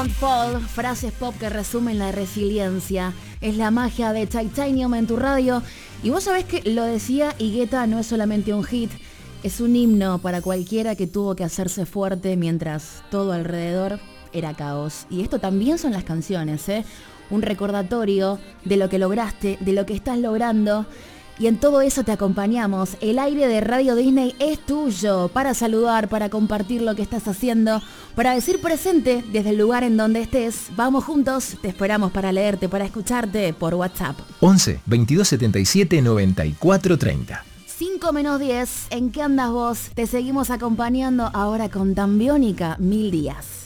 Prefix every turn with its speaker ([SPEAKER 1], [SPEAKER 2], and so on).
[SPEAKER 1] Paul, frases pop que resumen la resiliencia. Es la magia de Titanium en tu radio. Y vos sabés que lo decía Higueta, no es solamente un hit, es un himno para cualquiera que tuvo que hacerse fuerte mientras todo alrededor era caos. Y esto también son las canciones, ¿eh? Un recordatorio de lo que lograste, de lo que estás logrando. Y en todo eso te acompañamos. El aire de Radio Disney es tuyo para saludar, para compartir lo que estás haciendo, para decir presente desde el lugar en donde estés. Vamos juntos, te esperamos para leerte, para escucharte por WhatsApp.
[SPEAKER 2] 11 22 77 94 30.
[SPEAKER 1] 5 menos 10, ¿en qué andas vos? Te seguimos acompañando ahora con Tambiónica, 1000 días.